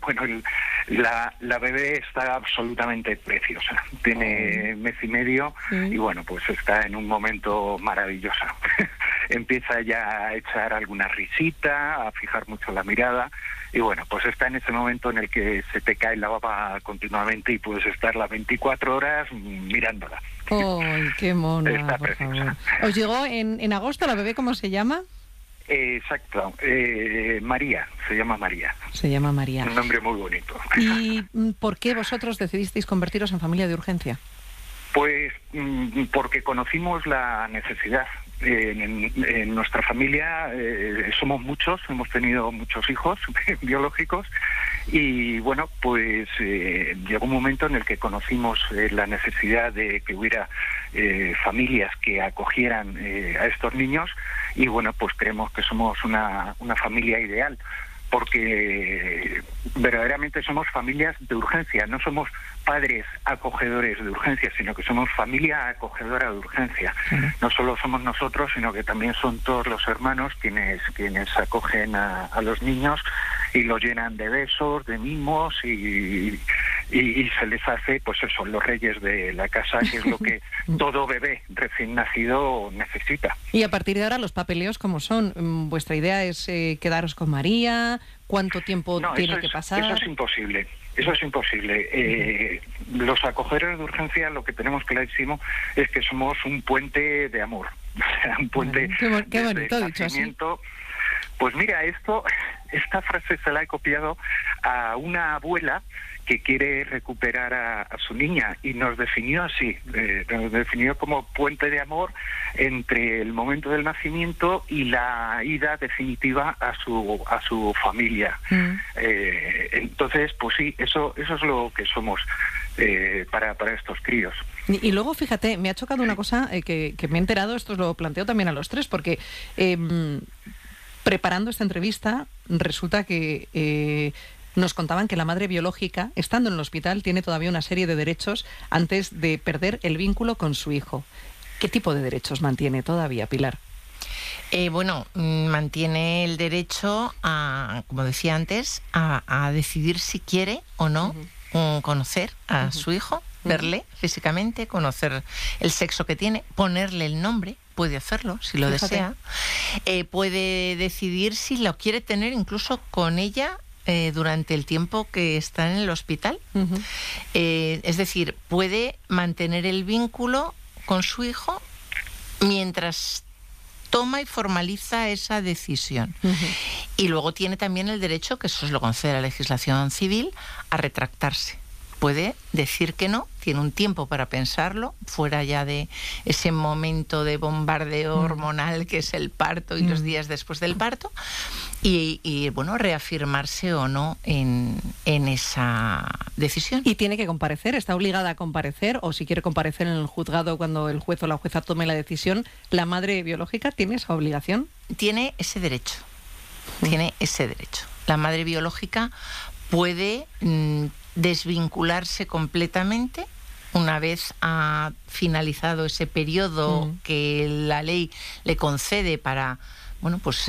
Bueno, la bebé está absolutamente preciosa. Tiene mes y medio y bueno, pues está en un momento maravilloso. Empieza ya a echar alguna risita, a fijar mucho la mirada y bueno, pues está en ese momento en el que se te cae la baba continuamente y puedes estar las 24 horas mirándola. ¡Ay, qué mona! Está por preciosa. favor. ¿Os llegó en agosto la bebé? ¿Cómo se llama? Exacto, María, se llama María. Se llama María. Un nombre muy bonito. ¿Y por qué vosotros decidisteis convertiros en familia de urgencia? Pues porque conocimos la necesidad. En nuestra familia somos muchos, hemos tenido muchos hijos biológicos y bueno, pues llegó un momento en el que conocimos la necesidad de que hubiera familias que acogieran a estos niños y bueno, pues creemos que somos una familia ideal porque verdaderamente somos familias de urgencia, no somos padres acogedores de urgencia, sino que somos familia acogedora de urgencia. No solo somos nosotros, sino que también son todos los hermanos quienes acogen a los niños y los llenan de besos, de mimos y se les hace, pues eso, los reyes de la casa, que es lo que todo bebé recién nacido necesita. Y a partir de ahora los papeleos, ¿cómo son? ¿Vuestra idea es quedaros con María? ¿Cuánto tiempo tiene que pasar? Eso es imposible. Eso es imposible. Los acogedores de urgencia lo que tenemos clarísimo es que somos un puente de amor. Un puente qué bonito dicho así. Pues mira, esta frase se la he copiado a una abuela que quiere recuperar a su niña y nos definió así, nos definió como puente de amor entre el momento del nacimiento y la ida definitiva a su familia. Entonces, pues sí, eso es lo que somos para estos críos. Y luego, fíjate, me ha chocado una cosa que me he enterado, esto os lo planteo también a los tres, porque preparando esta entrevista resulta que nos contaban que la madre biológica, estando en el hospital, tiene todavía una serie de derechos antes de perder el vínculo con su hijo. ¿Qué tipo de derechos mantiene todavía, Pilar? Bueno, mantiene el derecho a, como decía antes, a decidir si quiere o no conocer a su hijo, verle físicamente, conocer el sexo que tiene, ponerle el nombre. Puede hacerlo si lo desea. Puede decidir si lo quiere tener incluso con ella durante el tiempo que está en el hospital. Es decir, puede mantener el vínculo con su hijo mientras toma y formaliza esa decisión. Y luego tiene también el derecho, que eso se lo concede la legislación civil, a retractarse. Puede decir que no, tiene un tiempo para pensarlo, fuera ya de ese momento de bombardeo hormonal que es el parto y los días después del parto, y bueno, reafirmarse o no en esa decisión. ¿Y tiene que comparecer? ¿Está obligada a comparecer? ¿O si quiere comparecer en el juzgado cuando el juez o la jueza tome la decisión, la madre biológica tiene esa obligación? Tiene ese derecho. Tiene ese derecho. La madre biológica puede desvincularse completamente una vez ha finalizado ese periodo que la ley le concede para, bueno, pues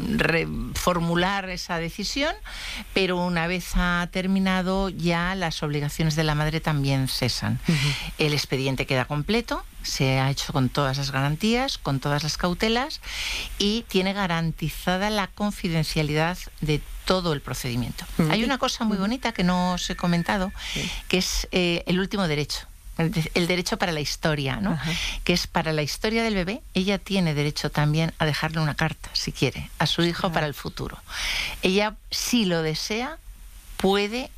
reformular esa decisión, pero una vez ha terminado ya las obligaciones de la madre también cesan. El expediente queda completo, se ha hecho con todas las garantías, con todas las cautelas y tiene garantizada la confidencialidad de todo el procedimiento. Hay una cosa muy bonita que no os he comentado, que es el último derecho. El derecho para la historia, ¿no? Que es para la historia del bebé. Ella tiene derecho también a dejarle una carta, si quiere, a su hijo para el futuro. Ella, si lo desea, puede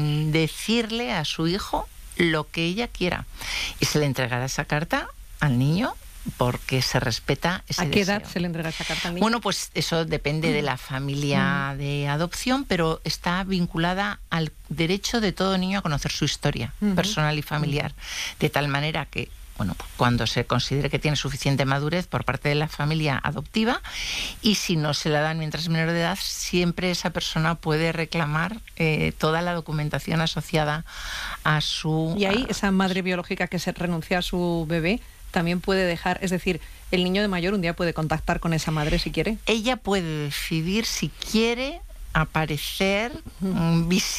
decirle a su hijo lo que ella quiera. Y se le entregará esa carta al niño porque se respeta ese deseo. ¿A qué edad se le entrega esa carta al niño? Bueno, pues eso depende de la familia de adopción, pero está vinculada al derecho de todo niño a conocer su historia personal y familiar, de tal manera que, bueno, pues cuando se considere que tiene suficiente madurez por parte de la familia adoptiva, y si no se la dan mientras es menor de edad, siempre esa persona puede reclamar toda la documentación asociada a su... Y ahí esa madre biológica que se renuncia a su bebé también puede dejar, es decir, el niño de mayor un día puede contactar con esa madre si quiere. Ella puede decidir si quiere aparecer